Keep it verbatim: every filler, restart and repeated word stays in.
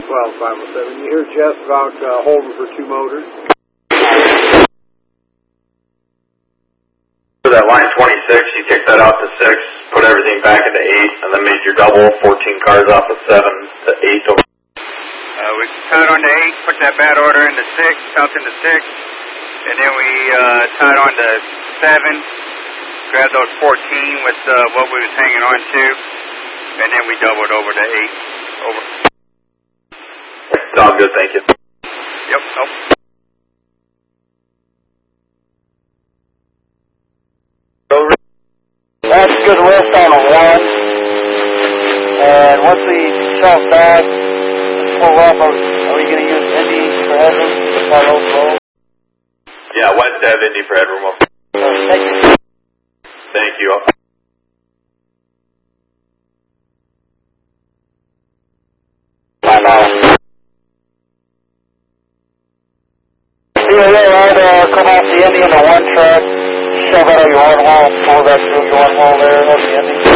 twelve, five oh seven. You hear Jess about uh, holding for two motors? For that line twenty-six, you kick that out to six, put everything back into eight, and then make your double, fourteen cars off of seven to eight. Uh, we tied on to eight, put that bad order into six, out into six, and then we uh, tied on to seven, grabbed those fourteen with uh, what we was hanging on to, and then we doubled over to eight. Over. Sounds good, thank you. Yep, nope. That's good rest on a one. And once we shot back, pull up, are, are we going to use Indy for headroom? Yeah, West Ave Indy for headroom. Uh, thank you. Thank you. Five hours. Yeah, yeah, I'd uh, come off the Indy in a one track, shove out of your one hole, pull that through your one hole there, that's the Indy.